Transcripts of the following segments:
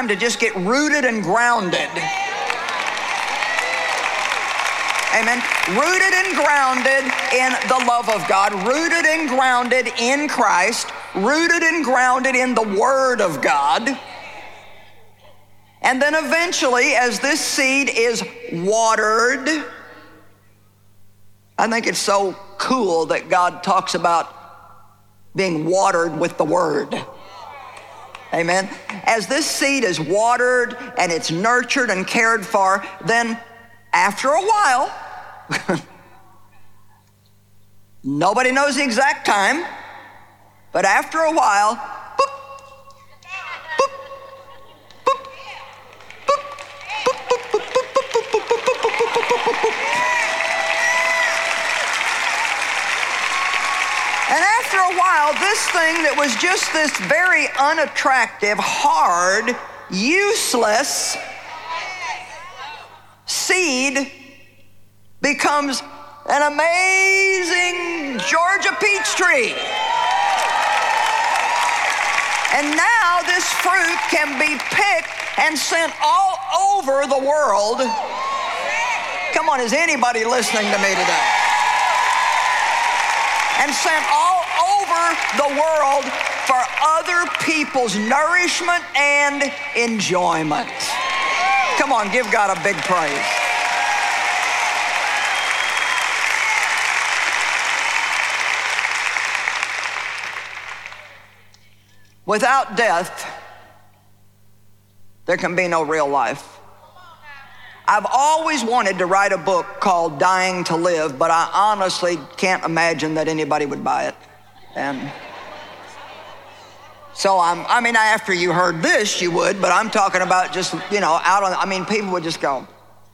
time to just get rooted and grounded. Amen. Rooted and grounded in the love of God, rooted and grounded in Christ, rooted and grounded in the Word of God. And then eventually, as this seed is watered, I think it's so cool that God talks about being watered with the Word. Amen. As this seed is watered and it's nurtured and cared for, then after a while, nobody knows the exact time, but after a while, boop, boop, boop, boop, boop, boop, boop, boop, boop, boop, boop, boop. And after a while, this thing that was just this very unattractive, hard, useless seed becomes an amazing Georgia peach tree. And now this fruit can be picked and sent all over the world. Come on, is anybody listening to me today? And sent all over the world for other people's nourishment and enjoyment. Come on, give God a big praise. Without death, there can be no real life. I've always wanted to write a book called Dying to Live, but I honestly can't imagine that anybody would buy it. And so after you heard this, you would, but I'm talking about just, people would just go.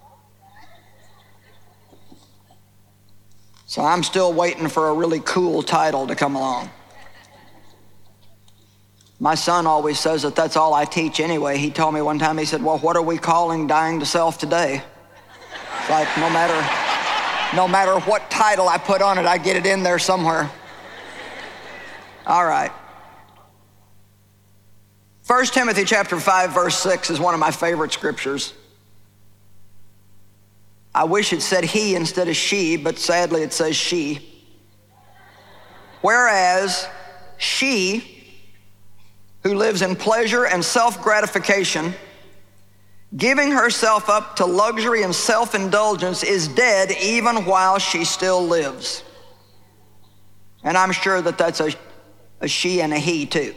So I'm still waiting for a really cool title to come along. My son always says that that's all I teach anyway. He told me one time, he said, well, what are we calling dying to self today? It's like no matter what title I put on it, I get it in there somewhere. All right. 1 Timothy chapter 5, verse 6 is one of my favorite scriptures. I wish it said he instead of she, but sadly it says she. Whereas she, who lives in pleasure and self-gratification, giving herself up to luxury and self-indulgence, is dead even while she still lives. And I'm sure that that's a she and a he too.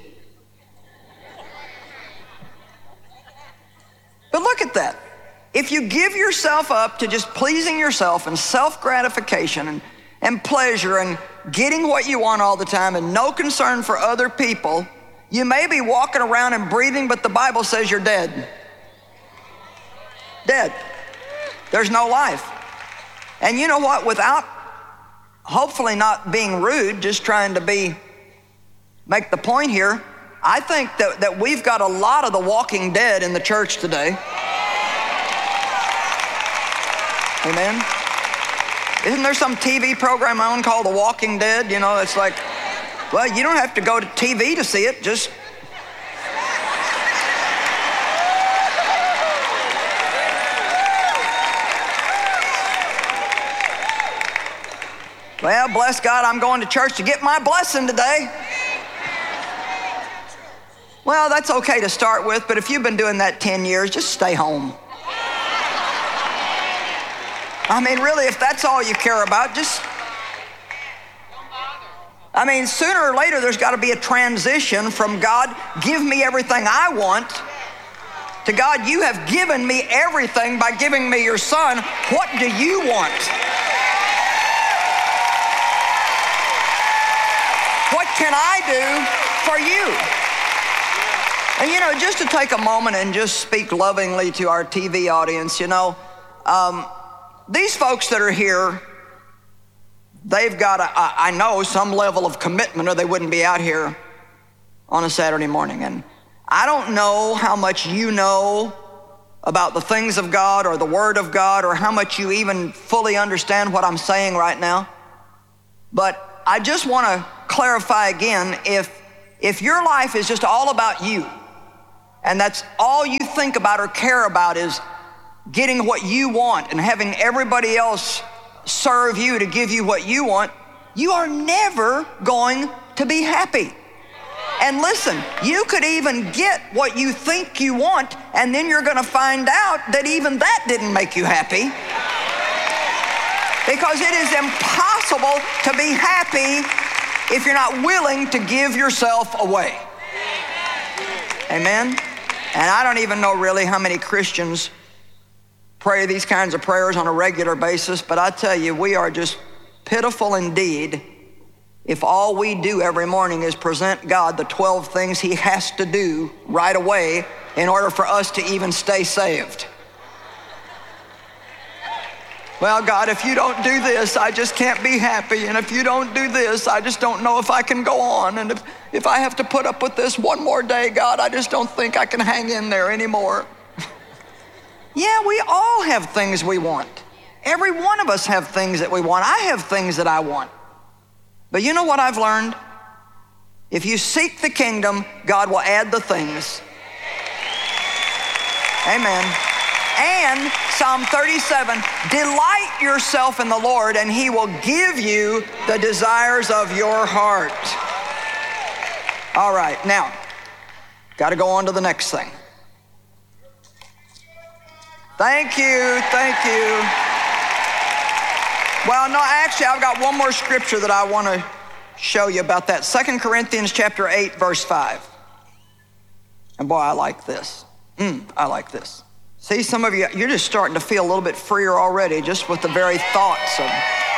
But look at that. If you give yourself up to just pleasing yourself and self-gratification and pleasure and getting what you want all the time and no concern for other people, you may be walking around and breathing, but the Bible says you're dead. Dead. There's no life. And you know what? Without hopefully not being rude, just trying to make the point here, I think that we've got a lot of the walking dead in the church today. Amen. Isn't there some TV program on called The Walking Dead? It's like, well, you don't have to go to TV to see it, just. Well, bless God, I'm going to church to get my blessing today. Well, that's okay to start with, but if you've been doing that 10 years, just stay home. Really, if that's all you care about, just. Sooner or later, there's got to be a transition from God, give me everything I want, to God, you have given me everything by giving me your son. What do you want? What can I do for you? And just to take a moment and just speak lovingly to our TV audience, these folks that are here, they've got, I know, some level of commitment or they wouldn't be out here on a Saturday morning. And I don't know how much you know about the things of God or the Word of God or how much you even fully understand what I'm saying right now. But I just want to clarify again, if your life is just all about you, and that's all you think about or care about is getting what you want and having everybody else serve you to give you what you want, you are never going to be happy. And listen, you could even get what you think you want, and then you're going to find out that even that didn't make you happy. Because it is impossible to be happy if you're not willing to give yourself away. Amen? And I don't even know really how many Christians pray these kinds of prayers on a regular basis, but I tell you, we are just pitiful indeed if all we do every morning is present God the 12 things he has to do right away in order for us to even stay saved. Well, God, if you don't do this, I just can't be happy. And if you don't do this, I just don't know if I can go on. And if I have to put up with this one more day, God, I just don't think I can hang in there anymore. Yeah, we all have things we want. Every one of us have things that we want. I have things that I want. But you know what I've learned? If you seek the kingdom, God will add the things. Amen. And Psalm 37, delight yourself in the Lord and he will give you the desires of your heart. All right, now, got to go on to the next thing. Thank you, thank you. Well, no, actually, I've got one more scripture that I want to show you about that. 2 Corinthians chapter 8, verse 5. And boy, I like this. I like this. See, some of you, you're just starting to feel a little bit freer already just with the very thoughts of.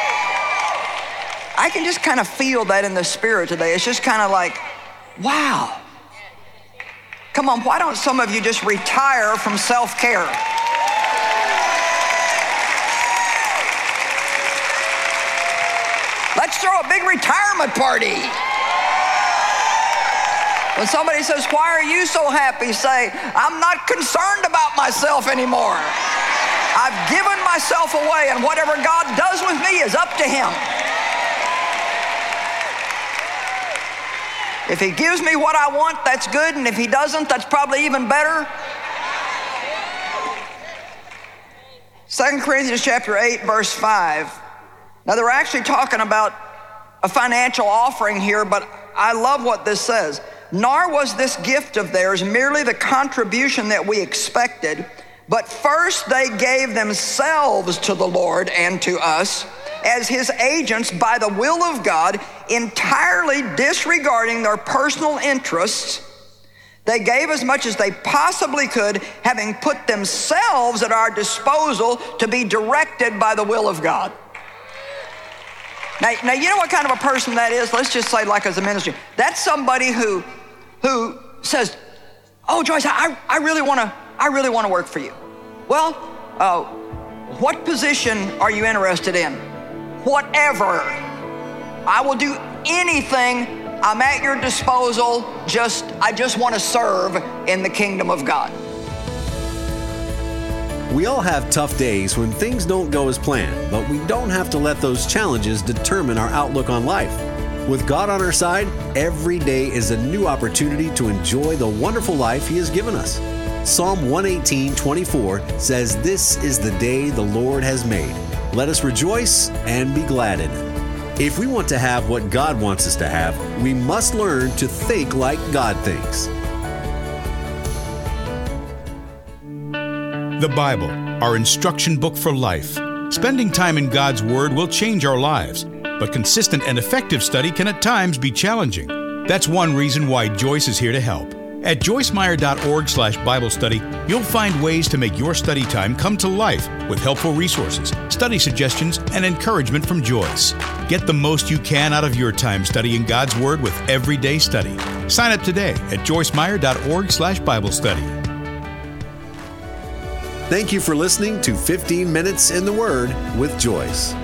I can just kind of feel that in the spirit today. It's just kind of like, wow. Come on, why don't some of you just retire from self-care? Let's throw a big retirement party. When somebody says, why are you so happy? Say, I'm not concerned about myself anymore. I've given myself away, and whatever God does with me is up to him. If he gives me what I want, that's good, and if he doesn't, that's probably even better. 2 Corinthians chapter 8, verse 5. Now, they're actually talking about a financial offering here, but I love what this says. Nor was this gift of theirs merely the contribution that we expected, but first they gave themselves to the Lord and to us as his agents by the will of God, entirely disregarding their personal interests. They gave as much as they possibly could, having put themselves at our disposal to be directed by the will of God. Now, you know what kind of a person that is? Let's just say, like as a ministry, that's somebody who says, "Oh, Joyce, I really want to work for you." Well, what position are you interested in? Whatever. I will do anything. I'm at your disposal. I just want to serve in the kingdom of God. We all have tough days when things don't go as planned, but we don't have to let those challenges determine our outlook on life. With God on our side, every day is a new opportunity to enjoy the wonderful life He has given us. Psalm 118:24 says, "This is the day the Lord has made. Let us rejoice and be glad in it." If we want to have what God wants us to have, we must learn to think like God thinks. The Bible, our instruction book for life. Spending time in God's Word will change our lives, but consistent and effective study can at times be challenging. That's one reason why Joyce is here to help. At joycemeyer.org/Bible study, you'll find ways to make your study time come to life with helpful resources, study suggestions, and encouragement from Joyce. Get the most you can out of your time studying God's Word with Everyday Study. Sign up today at joycemeyer.org/Bible study. Thank you for listening to 15 Minutes in the Word with Joyce.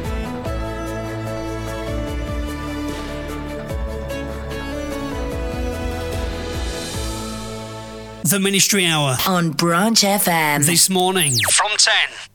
The Ministry Hour on Branch FM. This morning from 10.